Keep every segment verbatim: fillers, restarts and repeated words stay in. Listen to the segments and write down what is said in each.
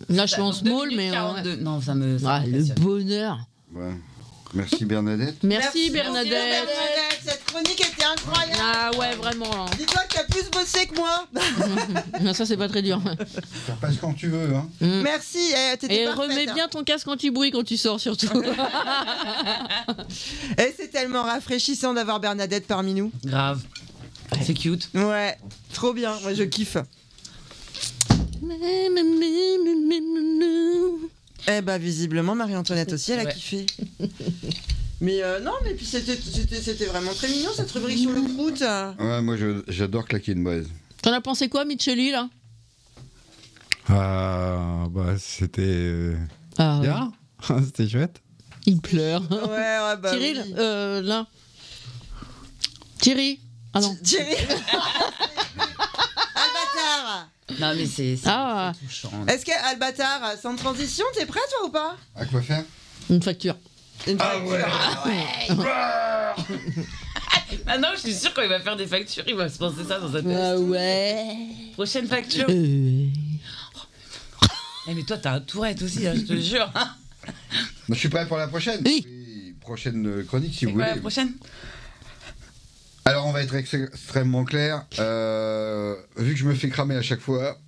Là, je suis en small, mais... quarante-deux. Ouais. Non, ça me... Ça ah, le bonheur. Ouais. Merci Bernadette. Merci, Merci Bernadette. Bernadette. Cette chronique était incroyable. Ah ouais, vraiment. Dis-toi que t'as plus bossé que moi. Non, ça, c'est pas très dur. Ça passe quand tu veux. Hein. Mm. Merci, eh, t'étais Et parfaite, remets hein. bien ton casque anti-bruit quand tu sors, surtout. Et c'est tellement rafraîchissant d'avoir Bernadette parmi nous. Grave. C'est cute. Ouais, trop bien, moi je kiffe. Eh bah visiblement Marie-Antoinette aussi elle a Ouais. kiffé. Mais euh, non mais puis c'était, c'était, c'était vraiment très mignon cette rubrique sur le foot. Ouais, moi je- j'adore claquer une braise. T'en as pensé quoi, Micheli, là? Ah, bah, c'était euh, Ah, ouais. bien. C'était chouette. Il pleure. Ouais ouais bah Cyril, oui. euh, là. Thierry. Ah non. Thierry. Albatar. Non, mais c'est c'est- Ah. c'est touchant. Est-ce que Albatar, sans transition, t'es prêt toi ou pas? À quoi faire? Une facture. Une Ah ouais. Ah non, je suis sûre quand il va faire des factures, il va se penser ça dans sa tête. Ah ouais. Prochaine facture. Euh... Eh, mais toi, t'as un tourette aussi, hein, je te jure. Bah, je suis prêt pour la prochaine. Oui. Prochaine euh, chronique si C'est vous quoi voulez. la prochaine? Alors on va être ex- extrêmement clair. Euh, vu que je me fais cramer à chaque fois,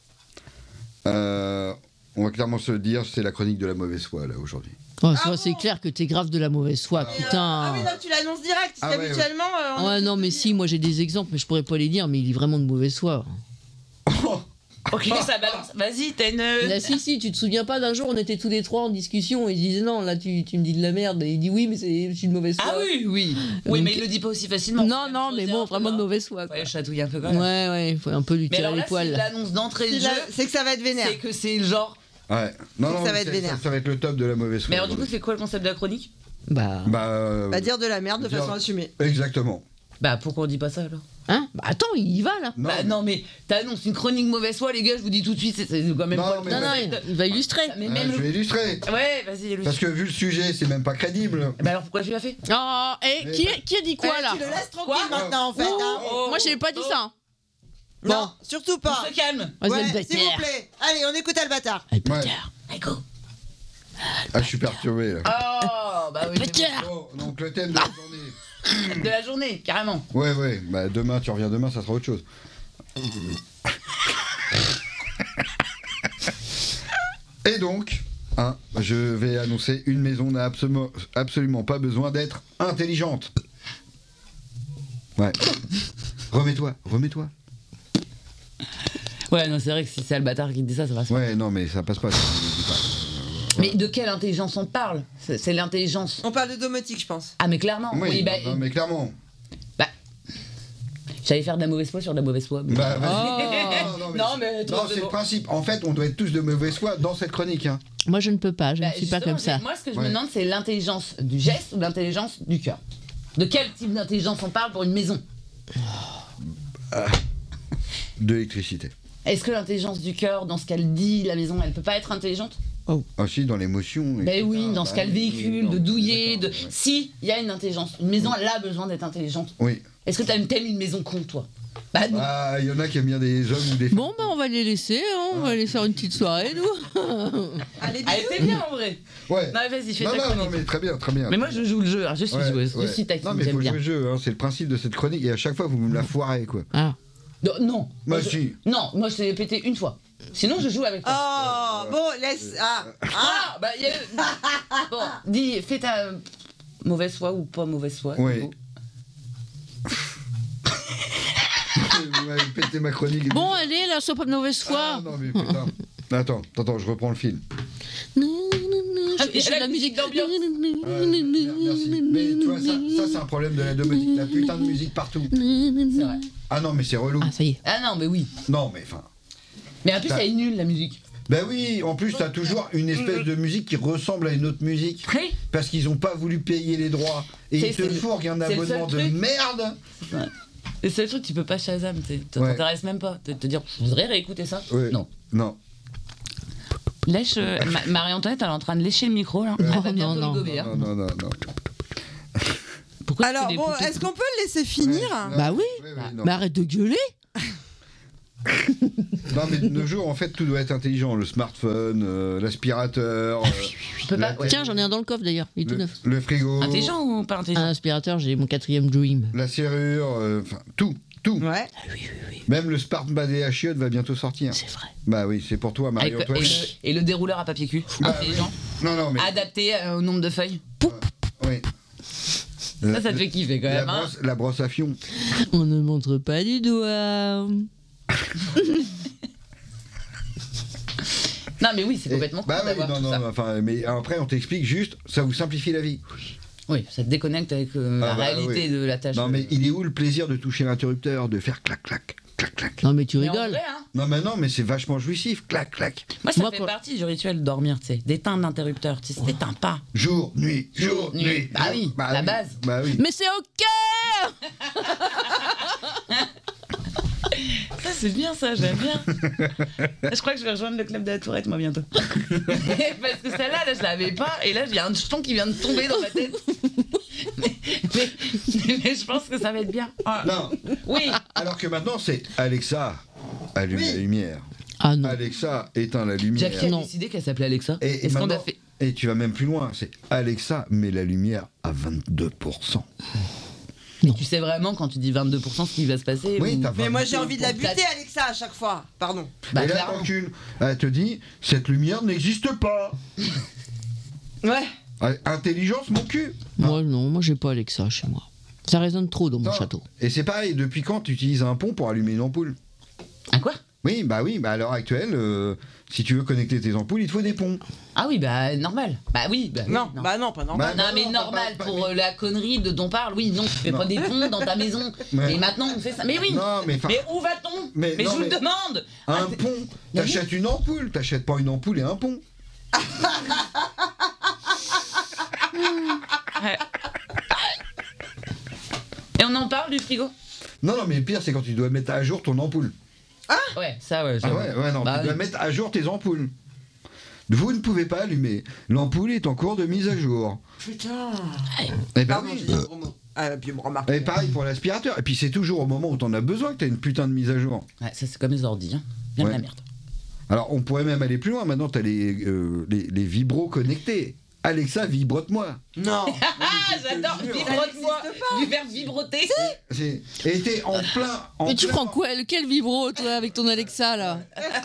euh, on va clairement se le dire, c'est la chronique de la mauvaise foi là aujourd'hui. Oh, Ah ça, bon c'est clair que t'es grave de la mauvaise foi, Ah putain. oui non tu l'annonces direct. Ah Parce ouais, qu'habituellement. euh, on- Ouais, non, mais si, moi j'ai des exemples, mais je pourrais pas les dire, mais il est vraiment de mauvaise foi. Ok, ça balance. Vas-y, t'as une. Là, si, si, tu te souviens pas d'un jour, on était tous les trois en discussion et il disait non, là tu, tu me dis de la merde. Et il dit oui, mais c'est, je suis de mauvaise foi. Ah oui, oui. Oui, Donc- mais il le dit pas aussi facilement. Non, non, mais bon, vraiment de mauvaise foi. Quoi. Ouais, chatouille un peu quand Ouais, même. ouais, il faut un peu lui Mais tirer alors les là, s'il poils. l'annonce d'entrée de C'est jeu, la- c'est que ça va être vénère. c'est que c'est le genre. Ouais. Non, C'est non, que ça va mais être c'est- vénère. ça, ça va être le top de la mauvaise foi. Mais alors, du coup, aujourd'hui. c'est quoi le concept de la chronique? Bah. Bah, euh, Bah dire de la merde de dire- façon assumée. Exactement. Bah, pourquoi on dit pas ça alors? Hein Bah attends, il y va là. Non, Bah, non, mais t'annonces une chronique mauvaise foi, les gars, je vous dis tout de suite, c'est, c'est quand même Non, pas mais- le Non, non, concept. il, il va illustrer. Mais Ouais, même je le. vais illustrer. Ouais, vas-y, le. Parce que vu le sujet, c'est même pas crédible. Bah, alors pourquoi tu l'as fait? Oh, et Mais- qui, qui a dit quoi Eh, là tu le laisses tranquille Quoi maintenant en fait. hein. Oh, Moi j'ai pas dit oh. ça. Non, surtout On pas. se calme. Vas-y, Ouais, le s'il vous bâtard. plaît. Allez, on écoute Albatar. Ah, Ouais. bâtard. Allez, go. Ah, je suis perturbé là. Oh, bah oui. mais Bâtard. Bon, donc le thème de la journée. bon. De la journée, carrément. Ouais, ouais. Bah demain, tu reviens demain, ça sera autre chose. Et donc, hein, je vais annoncer une maison n'a absolument, absolument pas besoin d'être intelligente. Ouais. Remets-toi, remets-toi. Ouais, non, c'est vrai que si c'est Albatar qui dit ça, ça va se Ouais, non, mais ça passe pas. ça, je dis pas. Mais de quelle intelligence on parle? C'est, c'est l'intelligence. On parle de domotique, je pense. Ah, mais clairement. Oui, Oui, bah. non, mais clairement. bah, J'allais faire de la mauvaise foi sur de la mauvaise foi. mais- Bah, vas-y. Oh. non, Non, mais non, trop, c'est c'est le bon. principe. En fait, on doit être tous de mauvaise foi dans cette chronique. Hein. Moi je ne peux pas, je Bah, ne suis pas justement, comme ça. j'ai- Moi, ce que je Ouais. me demande, c'est l'intelligence du geste ou l'intelligence du cœur. De quel type d'intelligence on parle pour une maison? De l'électricité. Est-ce que l'intelligence du cœur, dans ce qu'elle dit, la maison, elle peut pas être intelligente? Ah si, dans l'émotion. Ben et cetera. oui, dans ce Bah qu'elle oui, véhicule, non, de douiller, de... d'accord, ouais. Si, il y a une intelligence. Une maison, elle a besoin d'être intelligente. Oui. Est-ce que t'aimes t'aimes une maison con, toi? Bah non. Ah, il y en a qui aiment bien des hommes ou des femmes. Bon bah on va les laisser, hein, on va aller faire une petite soirée nous. Allez, Ah, bisous. était bien en vrai. Ouais. Non, vas-y, fais Non, ta non, chronique. non, mais très bien, très bien. Mais moi, je joue le jeu, alors je suis Ouais, joueuse. ouais. Je suis taquine, Non, mais il j'aime faut bien. jouer le jeu, hein, c'est le principe de cette chronique. Et à chaque fois, vous me la foirez, quoi. Ah. Non, non. Bah, Moi, je- si. Non, moi, je t'ai pété une fois. Sinon, je joue avec toi. Oh, bon, laisse. Ah, ah. Ah, bah, il y a... Bon, dis, fais ta mauvaise foi ou pas mauvaise foi. Oui. du coup. Vous m'avez pété ma chronique. Bon allez, là, sois pas de mauvaise foi. Ah, non, mais putain. Attends, attends, je reprends le film. Je Ah, je fais de la musique d'ambiance. Ouais, merci. Mais tu vois, ça, ça c'est un problème de la domotique. La putain de musique partout. C'est vrai. Ah non, mais c'est relou. Ah ça y est. Ah non, mais oui. Non, mais enfin. Mais en plus, Bah. elle est nulle, la musique. Ben oui, en plus, t'as toujours une espèce de musique qui ressemble à une autre musique. Oui. Parce qu'ils ont pas voulu payer les droits. Et C'est- ils te c'est le- fourguent un c'est le abonnement de seul truc. merde. Et c'est le truc, tu peux pas Shazam, tu sais, Ouais. t'intéresses même pas. Te, te dire, je voudrais réécouter ça. Ouais. Non. Non. Lèche. euh, Ma- Marie-Antoinette, elle est en train de lécher le micro là. Elle Non, va bientôt non, le non. gober, hein. Non, non, non, non. Pourquoi tu fais Alors, des bon, poutous est-ce qu'on peut le laisser finir Ouais, non, Bah oui. ouais, ouais, non. Mais arrête de gueuler. Non, mais de nos jours, en fait, tout doit être intelligent. Le smartphone, euh, l'aspirateur, euh, Je peux la pas. Ouais. Tiens, j'en ai un dans le coffre d'ailleurs, il est tout le, neuf. le frigo, Intelligent ou pas Un intelligent aspirateur, j'ai mon quatrième Dream. la serrure, euh, enfin, tout, tout. Ouais. Ah oui, oui, oui, Même le Smart B D H I O va bientôt sortir. c'est vrai. Bah oui, c'est pour toi, Avec le- et, Marie-Antoine. le, et le dérouleur à papier cul. Bah, Intelligent. Non, non, mais. Adapté euh, au nombre de feuilles. Oui. Ça, ça te fait kiffer quand la, même. Hein. brosse, la brosse à fion. On ne montre pas du doigt. Non, mais oui, c'est Et- complètement bah con oui, d'avoir non, tout non, ça. enfin, mais après, on t'explique juste, ça vous simplifie la vie. Oui, ça te déconnecte avec euh, Ah la bah réalité oui. de la tâche. Non, mais il est où le plaisir de toucher l'interrupteur, de faire clac, clac, clac, clac. Non, mais tu Mais en rigoles. vrai, hein, Non, mais non, mais c'est vachement jouissif, clac, clac. moi, ça Moi, fait quand- partie du rituel de dormir, tu sais, d'éteindre l'interrupteur. Tu sais, si t'éteins pas. Jour, nuit, jour, Jour, nuit. nuit. Bah oui, la base. Bah oui. Mais c'est ok. Ça, c'est bien ça, j'aime bien. Je crois que je vais rejoindre le club de la Tourette, moi, bientôt. Parce que celle-là, là, je l'avais pas, et là, il y a un jeton qui vient de tomber dans ma tête. mais, mais, mais je pense que ça va être bien. Ah. Non, Oui, alors que maintenant, c'est Alexa, allume Oui. la lumière. Ah non. Alexa, éteins la lumière. Jackie a Non. décidé qu'elle s'appelait Alexa. Et, et Est-ce qu'on a maintenant- fait. et tu vas même plus loin, c'est Alexa, mets la lumière à vingt-deux pour cent. Tu sais vraiment quand tu dis vingt-deux pour cent ce qui va se passer Oui, ou- t'as Mais moi j'ai envie de la vingt-deux pour cent. buter, Alexa, à chaque fois. Pardon. Bah, et là, clairement. t'encules. Elle te dit, cette lumière n'existe pas. Ouais. Ah, Intelligence, mon cul. Moi, non, moi, j'ai pas Alexa chez moi. Ça résonne trop dans mon Attends. château. Et c'est pareil, depuis quand tu utilises un pont pour allumer une ampoule? Ah quoi? Oui, bah oui, bah à l'heure actuelle, euh, si tu veux connecter tes ampoules, il te faut des ponts. Ah oui, bah normal. Bah oui, bah oui, Non, bah non, pas normal. Bah, Non, mais non, normal pas- pas- pour euh, la connerie de dont on parle, oui, non, tu fais Non. pas des ponts dans ta maison. Ouais. Et maintenant on fait ça. Mais oui! Non, mais enfin, Mais où va-t-on? Mais Mais, non, je vous mais- le demande! un Ah, c'est- pont, Mais t'achètes une ampoule, t'achètes pas une ampoule et un pont. Ouais. Et on en parle du frigo? Non, non, mais le pire, c'est quand tu dois mettre à jour ton ampoule. Ouais, ça ouais. Ah j'avoue. ouais, ouais, non, Bah tu dois oui. mettre à jour tes ampoules. Vous ne pouvez pas allumer. L'ampoule est en cours de mise à jour. Putain. Et ben Pardon, oui. j'ai dit un gros mot. Ah, puis remarque. Et pareil pour l'aspirateur. Et puis c'est toujours au moment où t'en as besoin que t'as une putain de mise à jour. Ouais, ça c'est comme les ordi, hein. Bien de Ouais. la merde. Alors on pourrait même aller plus loin. Maintenant t'as les, euh, les, les vibros connectés. Alexa, vibrote-moi. Non. Ah, j'adore! Vibrote-moi! Ça n'existe Du verbe vibroter! C'est- Et t'es en plein. En Mais tu plein- prends quoi Lequel vibro, toi, avec ton Alexa, là?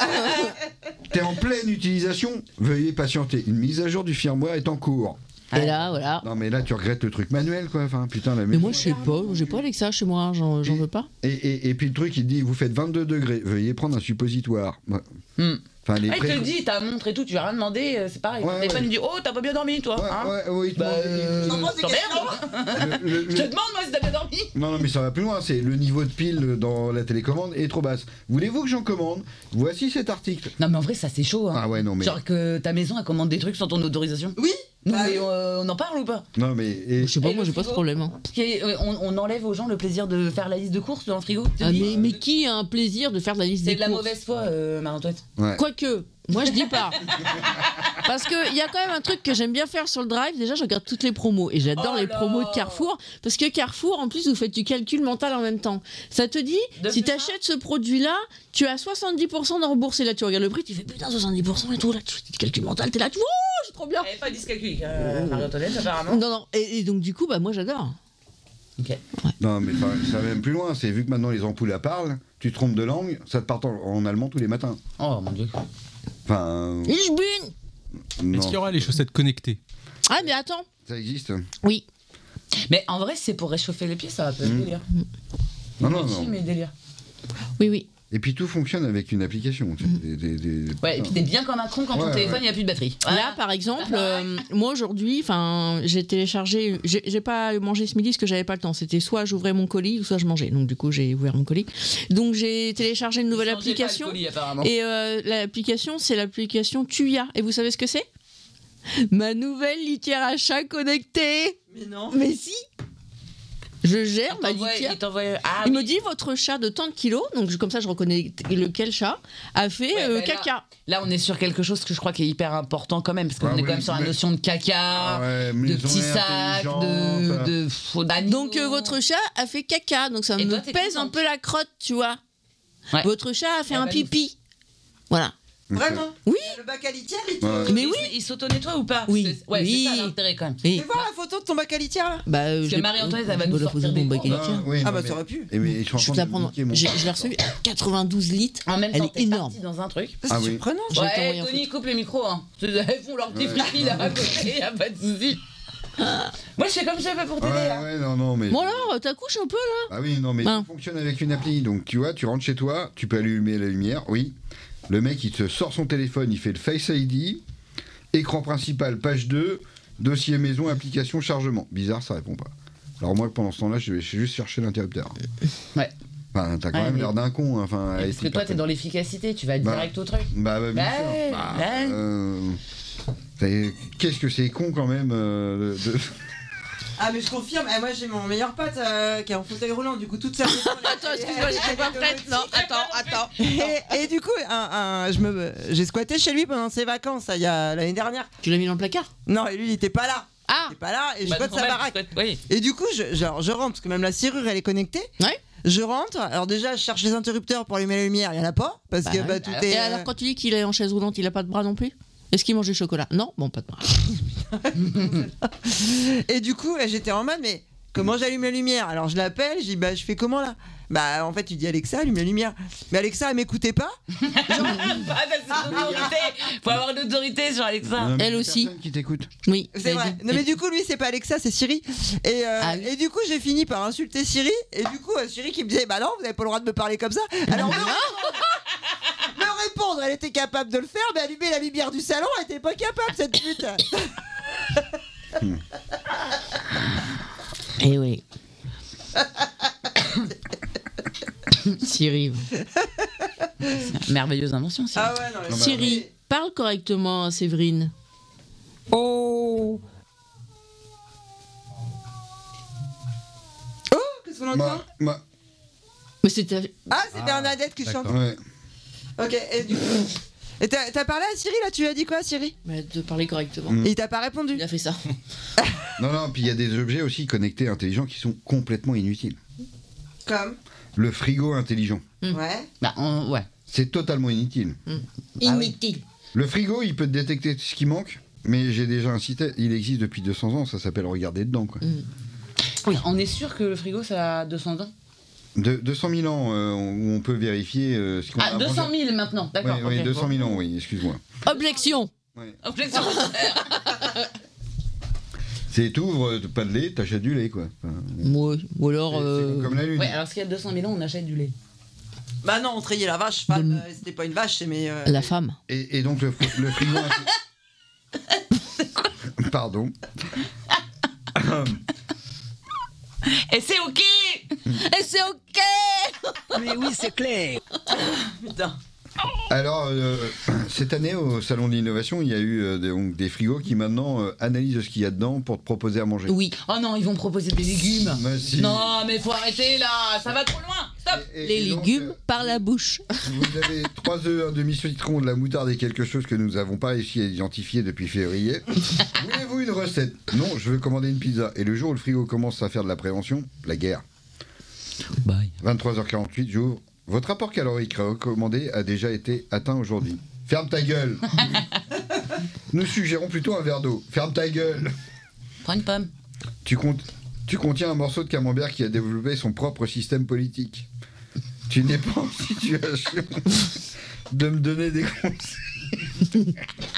T'es en pleine utilisation. Veuillez patienter. Une mise à jour du firmware est en cours. Et là, voilà. Non mais là tu regrettes le truc manuel quoi. Enfin putain la Mais maison. moi, je sais pas, j'ai pas Alexa chez moi, j'en j'en veux pas. Et, et, et puis le truc il te dit vous faites vingt-deux degrés. Veuillez prendre un suppositoire. Ouais. Hmm. Enfin les Ah, il pré- te le dit, t'as montre et tout, tu vas rien demander, euh, c'est pareil. Ouais, Ton téléphone ouais. il dit oh t'as pas bien dormi toi, Ouais, hein? ouais, ouais, il te Bah, demande- il- euh, T'en poses des t'emmerdes. le- le- Je te demande moi si t'as bien dormi. Non, non, mais ça va plus loin, c'est le niveau de pile dans la télécommande est trop basse. Voulez-vous que j'en commande? Voici cet article. Non mais en vrai ça c'est chaud, hein. Ah ouais, non, mais. Genre que ta maison elle commande des trucs sans ton autorisation. Oui. Non Bah mais oui. euh, on en parle ou pas? Non, mais. et- Je sais pas, Et moi, le j'ai pas ce frigo problème. hein. Parce que, euh, on, on enlève aux gens le plaisir de faire la liste de courses dans le frigo. Tu Ah, dis, mais, mais qui a un plaisir de faire de la liste c'est des de la courses? mauvaise foi, euh, Marie-Antoine. Ouais. Quoique, moi je dis pas. Parce qu'il y a quand même un truc que j'aime bien faire sur le drive. Déjà, je regarde toutes les promos. Et j'adore Oh les là. promos de Carrefour. Parce que Carrefour, en plus, vous faites du calcul mental en même temps. Ça te dit, De si plus t'achètes ce produit-là, tu as soixante-dix pour cent de remboursé. Là, tu regardes le prix, tu fais putain, soixante-dix pour cent et tout. Là, tu fais du calcul mental, t'es là, tu vois, oh, c'est trop bien. Elle est pas dyscalculique, euh, Marie-Antoinette apparemment. Non, non. Et, et donc, du coup, bah, moi, j'adore. Ok. Non, mais enfin, ça va même plus loin, c'est vu que maintenant les ampoules la parlent, tu te trompes de langue, ça te part en, en allemand tous les matins. Oh mon dieu. Enfin. Ich bin. Non, Est-ce qu'il y aura les chaussettes connectées? Ah, mais attends. ça existe. Oui. Mais en vrai, si c'est pour réchauffer les pieds, ça va pas être Mm. délire. Non, non, Si, non. mais délire. Oui, oui. Et puis tout fonctionne avec une application. tu sais, des- des- des- Ouais, et puis t'es bien comme un con quand Ouais, ton téléphone ouais. il n'y a plus de batterie. Là, Voilà. par exemple, euh, moi aujourd'hui, enfin, j'ai téléchargé, j'ai j'ai pas mangé ce midi parce que j'avais pas le temps. C'était soit j'ouvrais mon colis ou soit je mangeais. Donc du coup, j'ai ouvert mon colis. Donc j'ai téléchargé une nouvelle Ils changeaient pas le application. colis, apparemment. Et euh, l'application, c'est l'application Tuya. Et vous savez ce que c'est? Ma nouvelle litière à chat connectée. Mais non. Mais si, je gère Il ma t'envoie- litière. il t'envoie- Ah, Il oui. me dit votre chat de tant de kilos, donc je- comme ça je reconnais lequel chat a fait Ouais, euh, bah là- caca. Là, on est sur quelque chose que je crois qui est hyper important quand même, parce qu'on Ah est oui, quand même sur la mais- notion de caca, Ah ouais, de maison petits sacs, de, intelligente. de faux d'animaux. Donc euh, votre chat a fait caca, donc ça Et me toi, t'es pèse un contente. peu la crotte, tu vois. Ouais. Votre chat a fait Ah un bah, pipi. Voilà. Vraiment Oui. Le bac à litière, il te. Ouais. Mais Il- oui. Il s'auto-nettoie ou pas? Oui. C'est- Ouais, Oui. c'est ça l'intérêt quand même. Et, Fais voir la photo de ton bac à litière là. bah, euh, Parce je que l'ai- Marie-Antoinette, elle va je nous peux la sortir poser des dans mon bac à cours. litière. oui, Ah non, bah mais- ça aurait pu. Et oui, je suis en Je train te la de prendre. niquer mon J'ai- truc. Je l'ai reçu quatre-vingt-douze litres. En même Elle temps, est t'es énorme. parti dans un truc. C'est Ah oui. surprenant. Je vais t'envoyer Ouais, un Tony, photo. coupe les micros. Hein. Ils font leur petit Ouais. friki là à côté, y a pas de soucis. Moi, je fais comme je fais pour t'aider Ouais, là. ouais, non, non, mais. Bon alors, t'accouches un peu là. Ah oui, non, mais Ben. ça fonctionne avec une appli. Donc, tu vois, tu rentres chez toi, tu peux allumer la lumière, oui. Le mec, il te sort son téléphone, il fait le Face I D, écran principal, page deux, dossier maison, application, chargement. Bizarre, ça répond pas. Alors, moi, pendant ce temps-là, je vais juste chercher l'interrupteur. Ouais. Enfin, t'as quand Ouais, même mais- l'air d'un con. hein. Enfin, Parce allez, que toi, t'es dans l'efficacité, tu vas Bah. direct au truc. Bah, bah, bien Bah sûr. ouais, Bah, ouais. euh, c'est- Qu'est-ce que c'est con quand même euh, de... Ah mais je confirme, eh, moi j'ai mon meilleur pote euh, qui est en fauteuil roulant, du coup toute sa maison. Attends, excuse-moi, j'étais pas prête. Non, attends, attends. Et, et du coup, un, un- je me, j'ai squatté chez lui pendant ses vacances, ça, il y a l'année dernière. Tu l'as mis dans le placard. Non, et lui il était pas là. Ah. Il était pas là et je Bah, squatte sa normal, baraque. tu squattes- Oui. Et du coup, je, genre, je rentre parce que même la serrure elle est connectée. Ouais. Je rentre. Alors déjà, je cherche les interrupteurs pour allumer la lumière, il y en a pas parce Bah que ouais. bah, tout Alors- est. Et euh, alors quand tu dis qu'il est en chaise roulante, il a pas de bras non plus. Est-ce qu'il mange du chocolat? Non, bon, pas de bras. Et du coup, là, j'étais en mode, mais comment j'allume la lumière? Alors je l'appelle, je dis, bah je fais comment là? Bah en fait, tu dis Alexa, allume la lumière. Mais Alexa, elle m'écoutait pas. Ah, t'as cette autorité. Faut avoir une autorité sur Alexa. Non, mais Elle y a aussi. personne qui t'écoute. Oui. C'est vrai. Non mais du coup, lui, c'est pas Alexa, c'est Siri. Et, euh, Ah oui. et du coup, j'ai fini par insulter Siri. Et du coup, euh, Siri qui me disait, bah non, vous avez pas le droit de me parler comme ça. Alors me répondre, me répondre, elle était capable de le faire, mais allumer la lumière du salon, elle était pas capable, cette pute. Eh oui. Siri. Merveilleuse invention, si. Ah ouais, non, mais Siri, parle correctement à Séverine. Oh. Oh, qu'est-ce qu'on entend? Moi, moi, Mais c'était. Ah, c'est Bernadette qui chante. ouais. Ok, et du coup. Et t'as t'as parlé à Siri là, tu lui as dit quoi, Siri? Mais de parler correctement. Mm. Et il t'a pas répondu. Il a fait ça. Non, non, puis il y a des objets aussi connectés intelligents qui sont complètement inutiles. Comme. Le frigo intelligent, Mm. Ouais. Bah, on- ouais. c'est totalement inutile. Ah oui. Inutile. Le frigo, il peut te détecter ce qui manque, mais j'ai déjà incité, il existe depuis deux cents ans, ça s'appelle regarder dedans. Quoi. Mm. Oui, on est sûr que le frigo, ça a deux cents ans. De, deux cent mille ans euh, où on peut vérifier euh, ce qu'on Ah, a deux cent mangé. mille maintenant, d'accord. Oui, oui, ok. deux cent mille ans, oui, excuse-moi. Objection. Ouais. Objection. C'est t'ouvres, euh, pas de lait, t'achètes du lait, quoi. Enfin, Ouais. Ou alors. c'est- c'est euh, comme la lune. Ouais, alors s'il y a deux cent mille ans, on achète du lait. Bah non, on trayait la vache, femme, De- euh, c'était pas une vache, mais. euh, La femme. Et, et donc le, fr- le frigo. inté- Pardon. Et c'est ok. Et c'est ok. Mais oui, c'est clair. Putain. Alors, euh, cette année, au Salon de l'Innovation, il y a eu euh, des, donc, des frigos qui maintenant euh, analysent ce qu'il y a dedans pour te proposer à manger. Oui. Oh non, ils vont proposer des légumes. Mais si. Non, mais faut arrêter là, ça va trop loin. Stop. Et- et- Les et donc, légumes euh, par la bouche. Vous avez trois œufs, un demi-citron, de la moutarde et quelque chose que nous n'avons pas réussi à identifier depuis février. Voulez-vous une recette? Non, je veux commander une pizza. Et le jour où le frigo commence à faire de la prévention, la guerre. Bye. vingt-trois heures quarante-huit, j'ouvre. Votre rapport calorique recommandé a déjà été atteint aujourd'hui. Ferme ta gueule. Nous suggérons plutôt un verre d'eau. Ferme ta gueule. Prends une pomme. Tu, comptes, tu contiens un morceau de camembert qui a développé son propre système politique. Tu n'es pas en situation de me donner des conseils.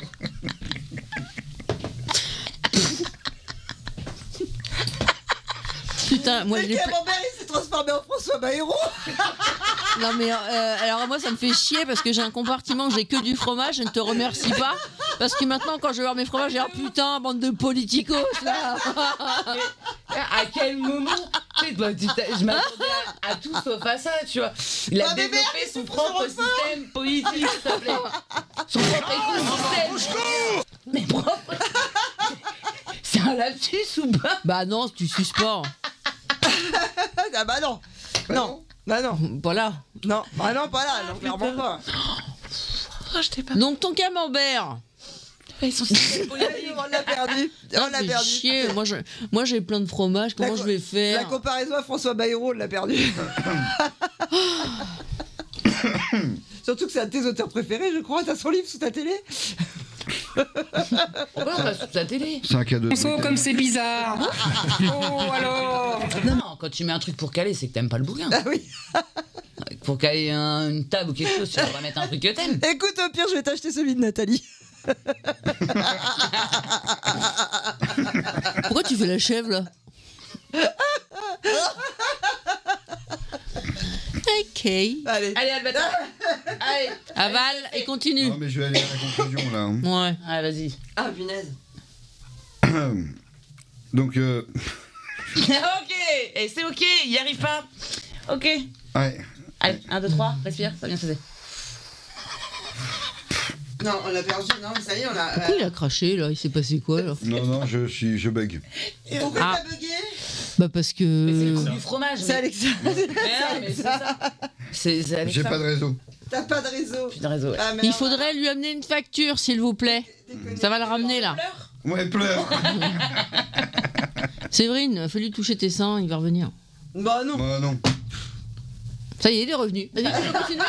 Putain, moi Le j'ai. camembert, il s'est transformé en François Bayrou. Non mais euh, alors moi ça me fait chier parce que j'ai un compartiment, j'ai que du fromage, je ne te remercie pas. Parce que maintenant quand je vais voir mes fromages, j'ai oh putain, bande de politicos là. À quel moment tu sais, toi, tu t'as- je m'attendais à, à tout sauf à ça, tu vois. Il a Ah, mais développé merde, son c'est propre son système politique, s'il te plaît. Son propre écosystème. Mais propre. C'est un lapsus ou pas? Bah non, tu suces pas. Ah bah non. Non. Bah non. Voilà. Non. Bah non, pas là, non, clairement pas. Oh, je t'ai pas. Donc ton camembert. Ils sont système politique. On l'a perdu. On Ça l'a fait perdu. chier. Moi je, moi j'ai plein de fromage. Comment La je vais La faire? comparaison à François Bayrou, on l'a perdu. Surtout que c'est un de tes auteurs préférés, je crois. T'as son livre sous ta télé. Pourquoi on va sous ta télé? C'est un cadeau. Oh, comme c'est bizarre. Oh, alors. Non, non, quand tu mets un truc pour caler, c'est que t'aimes pas le bouquin. Ah oui. Pour caler un- une table ou quelque chose, tu vas mettre un truc que t'aimes. Écoute, au pire, je vais t'acheter celui de Nathalie. Pourquoi tu fais la chèvre là? Ok. Allez. Allez, Albatros. Allez. Avale et continue. Non, mais je vais aller à la conclusion là. hein. Ouais. Ah, vas-y. Ah, punaise. Donc, euh, Ok. Et c'est ok, il y arrive pas. Ok. ouais. Allez, un, deux, trois, respire, ça vient se passer. Non, on l'a perdu. Non, mais ça y est, on l'a. Pourquoi il a craché là? Il s'est passé quoi là? Non, non, je suis, je bug. Et pourquoi Ah. t'as bugué? Bah parce Mais c'est le que. coup du fromage. C'est mais- Alexa. Mais non, mais c'est ça. C'est c'est Alexa. J'ai pas de réseau. T'as pas de réseau. Putain, réseau. ouais. Ah, mais Il non, faudrait lui amener une facture s'il vous plaît. déconne. Ça va le ramener là. Ouais, pleure. Séverine, fais-lui toucher tes seins, il va revenir. Bah non. Bah non. Ça y est, il est revenu. Vas-y, tu peux continuer.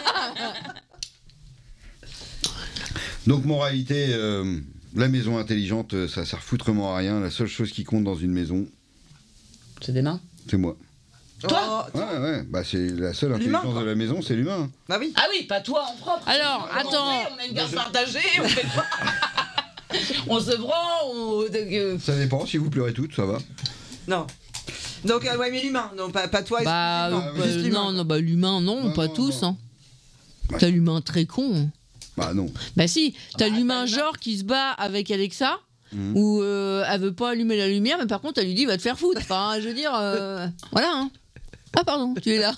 Donc, moralité, euh, la maison intelligente, euh, ça sert foutrement à rien. La seule chose qui compte dans une maison, C'est des mains. c'est moi. Toi Oh, Ouais, ouais. Bah, c'est la seule L'humain, intelligence quoi. de la maison, c'est l'humain. Bah oui. Ah oui, pas toi en propre. Alors, En attends. vrai, On a une garde partagée, on fait pas. On se prend, on. euh, Ça dépend. Si vous pleurez toutes, ça va. Non. Donc, euh, ouais, mais l'humain. Non, pas, pas toi. Bah, exclusivement. euh, Juste bah, l'humain, non, quoi. non, bah l'humain, non, Non, pas non, tous. non. Hein. T'as l'humain très con. Bah non. Bah si, t'as bah, l'humain t'as l'humain. genre qui se bat avec Alexa, Mhm. où euh, elle veut pas allumer la lumière, mais par contre elle lui dit va te faire foutre. Enfin, je veux dire, euh, voilà. Hein. Ah pardon, tu es là.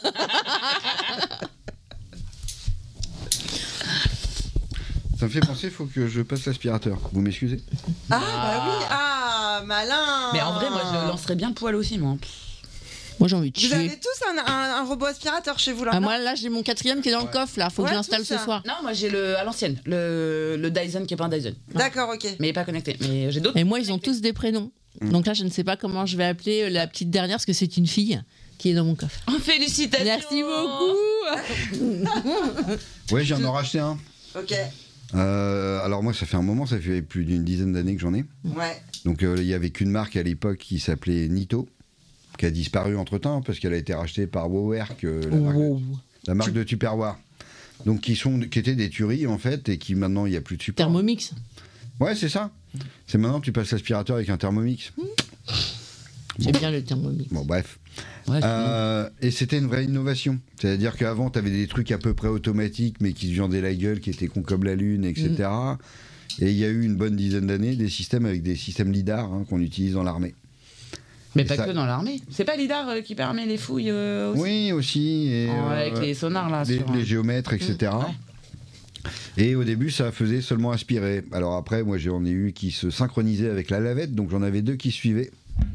Ça me fait penser, faut que je passe l'aspirateur. Vous m'excusez? Ah, bah oui. Ah, malin. Mais en vrai, moi, je lancerais bien le poil aussi, moi. Moi j'ai envie de Vous avez chier. tous un, un- un robot aspirateur chez vous là Ah, non moi là j'ai mon quatrième qui est dans le Ouais. coffre là, faut que Ouais, je l'installe tout ce ça. soir. Non, moi, j'ai le à l'ancienne, le, le Dyson qui est pas un Dyson. D'accord, ok. Mais il est pas connecté. Mais j'ai d'autres. Et moi ils ont tous des prénoms. Mhm. Donc là je ne sais pas comment je vais appeler euh, la petite dernière parce que c'est une fille qui est dans mon coffre. Oh, félicitations. Merci beaucoup. Ouais, j'en ai racheté un. Ok. Euh, alors moi, ça fait un moment, ça fait plus d'une dizaine d'années que j'en ai. Ouais. Donc euh, il y avait qu'une marque à l'époque qui s'appelait Nito, qui a disparu entre-temps parce qu'elle a été rachetée par Wowerk, euh, la, marque, Wow. la marque de Tupperware. Donc qui, sont, qui étaient des tueries en fait et qui maintenant il n'y a plus de support. Thermomix. Ouais, c'est ça. C'est maintenant tu passes l'aspirateur avec un Thermomix. J'aime bien le Thermomix. Bon bref. Ouais, Euh, et c'était une vraie innovation. C'est-à-dire qu'avant, tu avais des trucs à peu près automatiques, mais qui se viandaient la gueule, qui étaient cons comme la lune, et cetera. Et il y a eu une bonne dizaine d'années des systèmes avec des systèmes lidar hein, qu'on utilise dans l'armée. Mais Et pas ça- que dans l'armée. C'est pas l'IDAR euh, qui permet les fouilles euh, aussi. Oui, aussi. Et, Oh, euh, avec les sonars là. les, sur, les euh, géomètres, et cetera. Ouais. Et au début, ça faisait seulement aspirer. Alors après, moi, j'en ai eu qui se synchronisaient avec la lavette, donc j'en avais deux qui suivaient.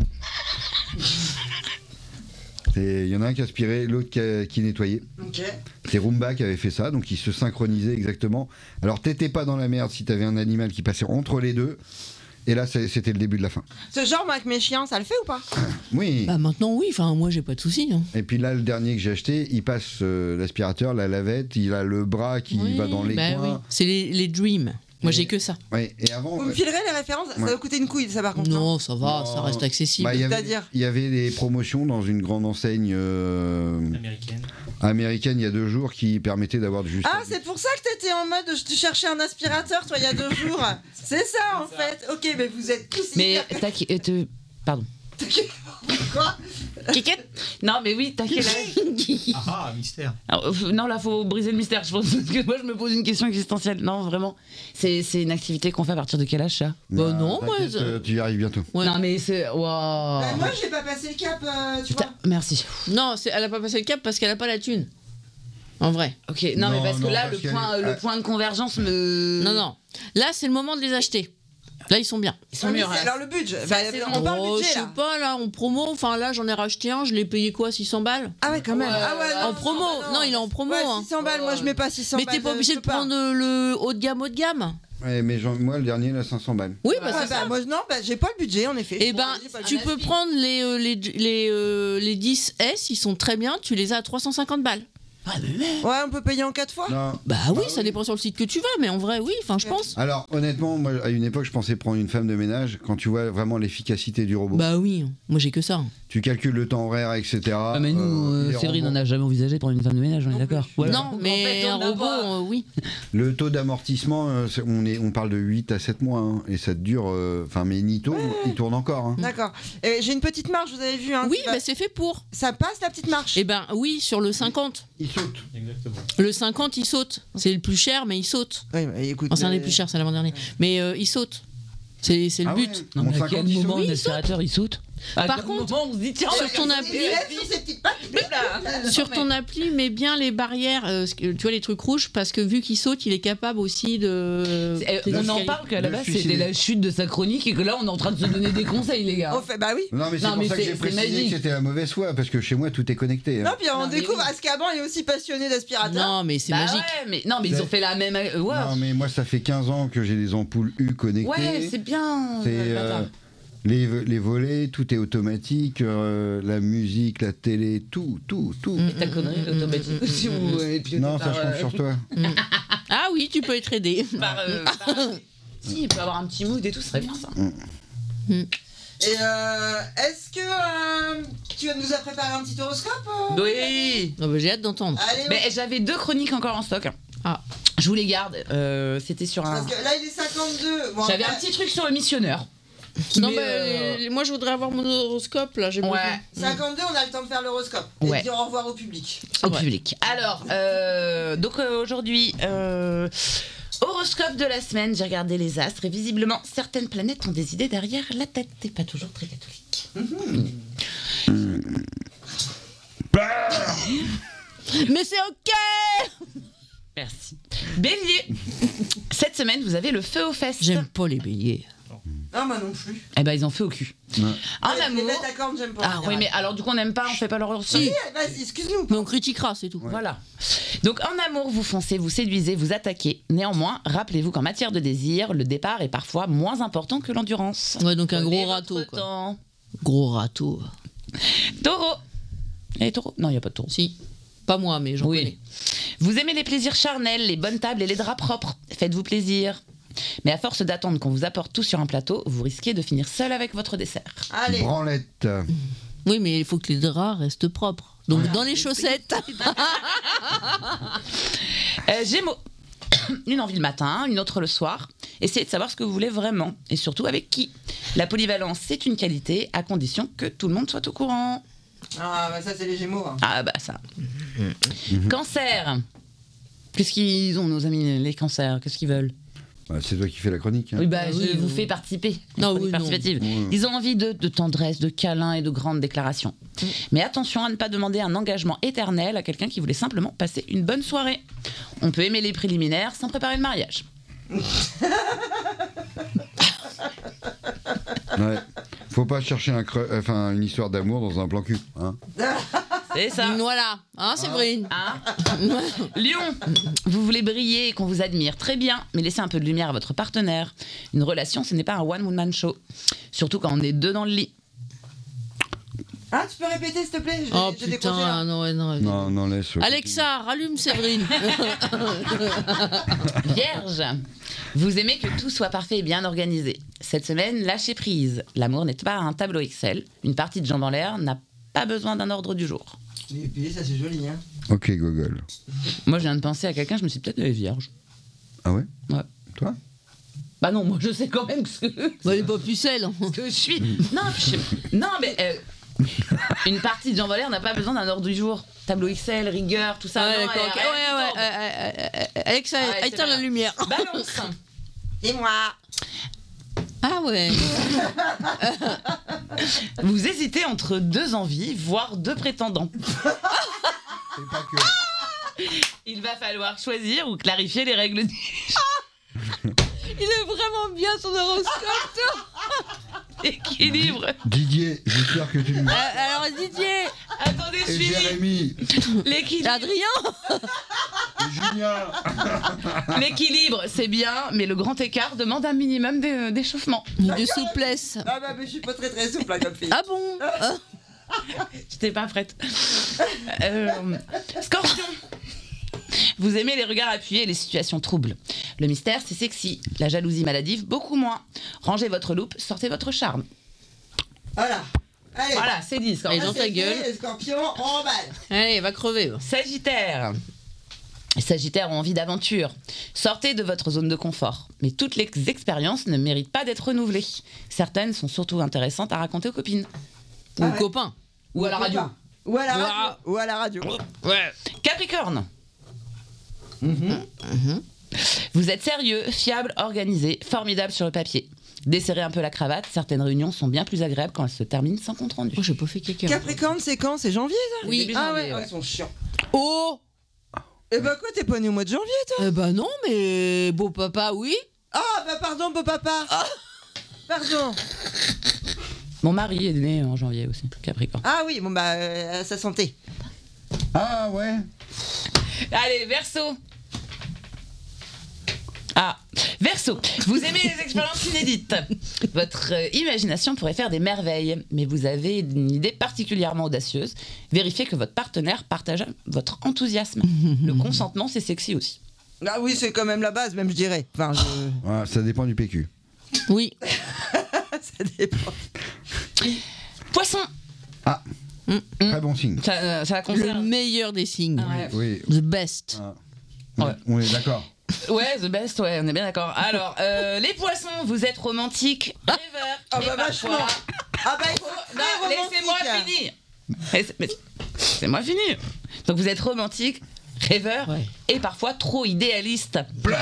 Et il y en a un qui aspirait, l'autre qui, a- qui nettoyait. Ok. C'est Roomba qui avait fait ça, donc ils se synchronisaient exactement. Alors t'étais pas dans la merde si t'avais un animal qui passait entre les deux. Et là, c'est- c'était le début de la fin. Ce genre, moi, avec mes chiens, ça le fait ou pas? Oui. Bah maintenant oui, enfin moi j'ai pas de soucis. Hein. Et puis là, le dernier que j'ai acheté, il passe euh, l'aspirateur, la lavette, il a le bras qui Oui, va dans les bah coins. oui. C'est les, les Dreams. Moi Et- j'ai que ça. Ouais, et avant, Vous me filerez les références? Ça Ouais. va coûter une couille, ça par contre. Non, ça va, Non. ça reste accessible. bah, il y avait- C'est-à-dire il y avait des promotions dans une grande enseigne euh, Américaine. américaine il y a deux jours qui permettaient d'avoir du juste. Ah, c'est pour ça que t'étais en mode je te cherchais un aspirateur, toi, il y a deux jours. C'est ça, en fait. Ok, mais vous êtes tous Mais hyper- t'as qui- euh, te- Pardon. Quoi? Kékette Non, mais oui, t'as quel âge Ah, ah, mystère. Alors, euh, Non, là, faut briser le mystère, je pense. Parce que moi, je me pose une question existentielle. Non, vraiment. C'est c'est une activité qu'on fait à partir de quel âge, ça Bah non, moi, t'inquiète, ça- euh, tu y arrives bientôt. Ouais. Non, mais c'est. Waouh Bah, moi, j'ai pas passé le cap, euh, tu vois. Putain, merci. Non, c'est- elle a pas passé le cap parce qu'elle a pas la thune. En vrai. Ok, non, mais Non, parce que non, là, parce le qu'elle point, est- le ah. point de convergence me. Non, non. Là, c'est le moment de les acheter. Là, ils sont bien. Ils sont Ah, mais mûrs. c'est- hein. alors, le budget. C'est Bah, assez on parle Oh, budget, je sais là. pas, là, en promo. Enfin, là, j'en ai racheté un. Je l'ai payé quoi, six cents balles? Ah ouais, quand même. Ouais, Ah ouais, ouais, non, En promo. bah Non, il est en promo. Ouais, hein. six cents balles, moi je mets pas six cents Mais balles. t'es pas je obligé de peux pas. prendre le haut de gamme, haut de gamme. Ouais, mais j'en- moi, le dernier, là, cinq cents balles. Oui, Ouais, bah c'est bah, ça. moi non, bah, j'ai pas le budget en effet. Eh Bon, ben, vas-y, pas le tu budget. peux prendre les, euh, les, les, euh, les dix S, ils sont très bien. Tu les as à trois cent cinquante balles. Ah, mais merde. Ouais, on peut payer en quatre fois. Non. Bah oui, ça dépend sur le site que tu vas, mais en vrai, oui, enfin, je pense. Alors, honnêtement, moi, à une époque, je pensais prendre une femme de ménage quand tu vois vraiment l'efficacité du robot. Bah oui, moi j'ai que ça. Tu calcules le temps horaire, et cetera. Ah, mais nous, euh, euh, les Séverine robots. n'en a jamais envisagé pour une femme de ménage, on est d'accord. Voilà. Non, Donc, mais en fait, on un a robot, pas- euh, oui. Le taux d'amortissement, euh, c'est- on, est, on parle de huit à sept mois, hein, et ça dure. Enfin, mais Nito, il tourne encore. Hein. D'accord. Euh, J'ai une petite marche, vous avez vu. Hein, Oui, qui va- bah c'est fait pour. Ça passe la petite marche. Eh ben oui, sur le cinquante. Il saute. Le cinquante, il saute. C'est le plus cher, mais il saute. Oui, bah, écoute. Enfin, c'est un des euh, plus chers, c'est l'avant-dernier. Mais euh, il saute. C'est c'est le Ah but. ouais. Non, Mon mais à quel cinquante, il saute. moment Oui, un il aspirateur il saute À Par quel contre, moment on se dit tiens, sur ton Il appli, lève sur ses petites pattes. sur ton appli, mets bien les barrières, euh, ce que- tu vois les trucs rouges, parce que vu qu'il saute, il est capable aussi de. Eh, de- on en parle qu'à la de base suicider. c'était la chute de sa chronique et que là on est en train de se donner des conseils les gars. On fait, bah oui. Non, mais c'est Non, pour mais ça que c'est- j'ai c'est précisé magique. que c'était la mauvaise foi, parce que chez moi, tout est connecté. hein. Non, puis on Non, mais découvre oui. Azkaban est aussi passionné d'aspirateur. Non, mais c'est Bah magique. ouais, mais non mais ils ont fait la même. euh, ouais, Non, mais moi, ça fait quinze ans que j'ai des ampoules U connectées. ouais c'est bien. C'est, euh, euh, bâtard. les, les volets, tout est automatique, euh, la musique, la télé, tout, tout, tout. Mm. Et ta connerie automatique aussi ou euh, pilotée Non, ça, par, je euh, compte sur toi. Ah oui, tu peux être aidé. par, euh, par- Si, il peut avoir un petit mood et tout, ce serait bien ça. Et euh, est-ce que euh, tu nous as préparé un petit horoscope euh Oui. Ah bah, j'ai hâte d'entendre. Allez, Mais j'avais deux chroniques encore en stock. Ah. Je vous les garde. Euh, C'était sur un. parce que là il est cinquante-deux. Bon, J'avais après- un petit truc sur le missionnaire. Non, Mais, bah, euh, euh, moi je voudrais avoir mon horoscope là. J'ai Ouais. besoin. cinquante-deux, on a le temps de faire l'horoscope. Ouais. Et dire au revoir au public. Au vrai. public. Alors, euh, donc euh, aujourd'hui, euh, horoscope de la semaine, j'ai regardé les astres et visiblement certaines planètes ont des idées derrière la tête et pas toujours très catholiques. Mais c'est ok. Merci. Bélier, cette semaine vous avez le feu aux fesses. J'aime pas les béliers. Non, moi non plus. Eh ben ils ont feu au cul. Ouais. En Les- amour. Les lettres à cordes, j'aime pas. en Ah oui, général. mais alors du coup on n'aime pas, on fait pas l'horoscope. Si. Eh, Vas-y, excuse-nous. Mais on critiquera, c'est tout. Voilà. Donc en amour, vous foncez, vous séduisez, vous attaquez. Néanmoins, rappelez-vous qu'en matière de désir, le départ est parfois moins important que l'endurance. Ouais, donc un Prenez gros râteau votre quoi. temps. Gros râteau. Taureau. Il y a les taureaux ? Non, il n'y a pas de taureau. Si. Pas moi, mais j'en Oui. connais. Vous aimez les plaisirs charnels, les bonnes tables et les draps propres. Faites-vous plaisir. Mais à force d'attendre qu'on vous apporte tout sur un plateau, vous risquez de finir seul avec votre dessert. Allez. Branlette. Oui, mais il faut que les draps restent propres. Donc dans les chaussettes. Euh, Gémeaux. Une envie le matin, une autre le soir. Essayez de savoir ce que vous voulez vraiment et surtout avec qui. La polyvalence, c'est une qualité à condition que tout le monde soit au courant. Ah, bah ça, c'est les Gémeaux. hein. Ah bah ça. Cancer. Qu'est-ce qu'ils ont nos amis les cancers ? Qu'est-ce qu'ils veulent ? Bah, c'est toi qui fais la chronique. hein. Oui, bah, Ah je oui, vous non. fais participer. Non, Chronique oui, non. participative. Ouais. Ils ont envie de, de tendresse, de câlins et de grandes déclarations. Mais attention à ne pas demander un engagement éternel à quelqu'un qui voulait simplement passer une bonne soirée. On peut aimer les préliminaires sans préparer le mariage. Ouais. Faut pas chercher un creux- enfin, une histoire d'amour dans un plan cul. Hein. C'est ça. Voilà. Hein, Séverine. Hein Lion, vous voulez briller et qu'on vous admire, très bien, mais laissez un peu de lumière à votre partenaire. Une relation, ce n'est pas un one-woman show. Surtout quand on est deux dans le lit. Ah, tu peux répéter, s'il te plaît? J'ai- Oh j'ai décroché, putain, là. non, ouais, non. Non, non, laisse. Alexa, rallume Séverine. Vierge, vous aimez que tout soit parfait et bien organisé. Cette semaine, lâchez prise. L'amour n'est pas un tableau Excel. Une partie de jambes en l'air n'a pas besoin d'un ordre du jour. Et puis, ça, c'est joli, hein. Ok, Google. Moi, je viens de penser à quelqu'un, je me suis dit, peut-être elle est vierge. Ah ouais Ouais. Toi Bah non, moi je sais quand même ce que, Bah, elle est pas pucelle. ce que je suis. Non, puis je- non mais euh, une partie de jambes en l'air n'a pas besoin d'un ordre du jour. Tableau Excel, rigueur, tout ça. Ouais, non, d'accord, elle ok. a rien Ouais, qui ouais, tord. euh, euh, euh, Alexa, Ah ouais, c'est éteins pas la grave. lumière. Balance. Et moi? Ah ouais. Vous hésitez entre deux envies, voire deux prétendants. C'est pas que. Il va falloir choisir ou clarifier les règles du Il est vraiment bien son horoscope. équilibre. Didier, j'espère que tu. Euh, alors Didier, Attendez, je Et finis. Jérémy, L'équilibre, Adrien. et Julien. l'équilibre, c'est bien, mais le grand écart demande un minimum d'é- d'échauffement. De souplesse. Ah, bah, mais je suis pas très très souple, là, comme fille. Ah bon. Ah. J'étais pas prête. Euh, Scorpion, Vous aimez les regards appuyés et les situations troubles. Le mystère, c'est sexy. La jalousie maladive, beaucoup moins. Rangez votre loupe, sortez votre charme. Voilà. Allez. Voilà, c'est dit. Et Scorpion. dans ta gueule. Les scorpions, on remballe. Allez, va crever. va. Sagittaire. Les Sagittaires ont envie d'aventure. Sortez de votre zone de confort. Mais toutes les expériences ne méritent pas d'être renouvelées. Certaines sont surtout intéressantes à raconter aux copines. Ou Ah ouais. copain. Ou à la radio. Ou à la Ouah. radio. Ou à la radio. Ouais. Capricorne. Mhm. Vous êtes sérieux, fiable, organisé, formidable sur le papier. Desserrez un peu la cravate, certaines réunions sont bien plus agréables quand elles se terminent sans compte rendu. Moi, j'ai pas fait caca. Capricorne, c'est quand? C'est janvier, ça? Oui. Début Ah janvier, ouais, ouais. ouais, ils sont chiants. Oh Eh bah quoi, t'es pas né au mois de janvier, toi? Eh ben non, mais beau papa, oui. Ah bah pardon, beau papa. Pardon. Mon mari est né en janvier aussi, Capricorne. Ah oui, bon bah, euh, à sa santé. Ah ouais. Allez, Verseau. Ah, Verseau, vous aimez les expériences inédites. Votre euh, imagination pourrait faire des merveilles, mais vous avez une idée particulièrement audacieuse. Vérifiez que votre partenaire partage votre enthousiasme. Le consentement, c'est sexy aussi. Ah oui, c'est quand même la base, même je dirais. Enfin, je... Ouais, ça dépend du P Q. Oui. ça dépend. Poisson, Ah. Très bon signe. ça, euh, ça la Le concerne. meilleur des signes. Ouais. Oui. The best. Ah. Ouais. On est d'accord. Ouais, the best, ouais, on est bien d'accord. Alors, euh, les poissons, vous êtes romantiques, rêveurs. Ah et bah parfois- vachement. Ah bah il faut Oh, être non, très laissez-moi romantique. finir. Laisse- mais- Laissez-moi finir. Donc vous êtes romantique, rêveur Ouais. et parfois trop idéaliste.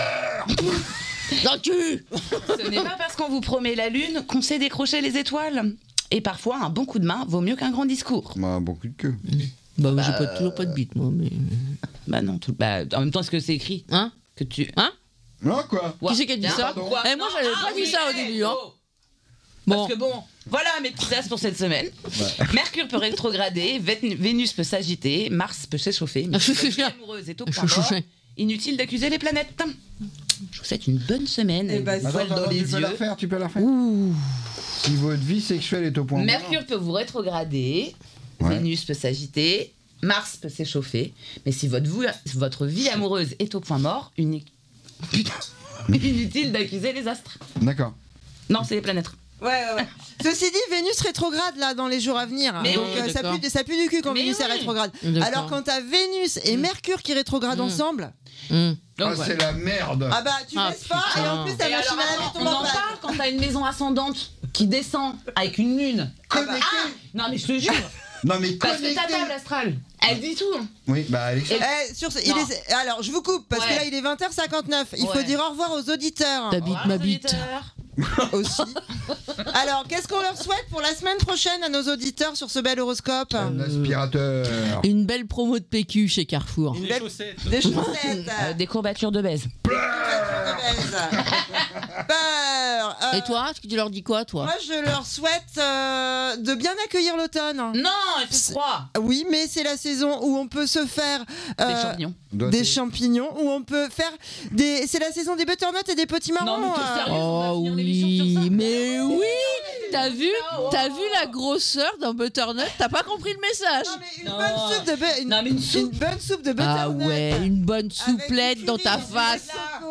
Dans le cul. Ce n'est pas parce qu'on vous promet la lune qu'on sait décrocher les étoiles. Et parfois, un bon coup de main vaut mieux qu'un grand discours. Bah, un bon coup de queue. Bah, j'ai pas, toujours pas de bite, moi. Mais... Bah non, tout... bah, en même temps, est-ce que c'est écrit Hein que tu... Hein Non, quoi. Ouais. Qui c'est qui a dit Bien, ça quoi Eh, moi, Non, j'avais ah pas dit oui, ça au eh, début, hein. oh. Bon. Parce que bon, voilà mes petits as pour cette semaine. Mercure peut rétrograder, Vét- Vénus peut s'agiter, Mars peut s'échauffer. Mais si votre vie amoureuse est au point mort, inutile d'accuser les planètes. Je vous souhaite une bonne semaine. Eh ben, une Attends, voile attends, dans attends, les tu peux yeux. la refaire, tu peux la refaire. Ouh. Si votre vie sexuelle est au point mort. Mercure peut vous rétrograder, Ouais. Vénus peut s'agiter, Mars peut s'échauffer, mais si votre, vou- votre vie amoureuse est au point mort, uni- Putain. inutile d'accuser les astres. D'accord. Non, c'est les planètes. Ouais, ouais, ouais. Ceci dit, Vénus rétrograde là dans les jours à venir. Mais Donc oui, euh, ça, d'accord. pue, ça pue du cul quand Mais Vénus est oui. rétrograde. D'accord. Alors quand t'as Vénus et Mercure qui rétrogradent Mm. ensemble, Mmh. Ah, Donc, c'est voilà. la merde. ah bah tu Ah, laisses pas et putain. en plus ta Et machine alors, à laver attends, tombe on en en panne. parle quand t'as une maison ascendante qui descend avec une lune. Connecté. Ah, non mais je te jure, Non, mais parce que connecté. ta table astrale, elle dit tout. hein. Oui, bah, Alexa. Eh, sur ce- il Non. est- alors je vous coupe parce que Ouais. là il est vingt heures cinquante-neuf. Il faut Ouais. dire au revoir aux auditeurs Ta bite, Voilà, ma les bite. auditeurs. aussi. Alors qu'est-ce qu'on leur souhaite pour la semaine prochaine à nos auditeurs sur ce bel horoscope? Un aspirateur. Une belle promo de P Q chez Carrefour. Une Des belle- chaussettes. Des chaussettes. Euh, des courbatures de baise. Peur. Euh, Et toi, est-ce que tu leur dis quoi, toi Moi, je leur souhaite euh, de bien accueillir l'automne. Non, il fait froid. Oui, mais c'est la saison où on peut se faire Des euh, champignons. Doit- des champignons, où on peut faire des. C'est la saison des butternuts et des petits marrons. Non, mais t'es euh. sérieux on va Oh finir l'émission sur ça. oui, mais oui. T'as vu, Oh. t'as vu la grosseur d'un butternut. T'as pas compris le message. Non, mais une Non. bonne soupe de bu- une, Non, mais une soupe. une bonne soupe de Ah butternut. ouais, une bonne avec souplette du dans curry, ta du face. choco.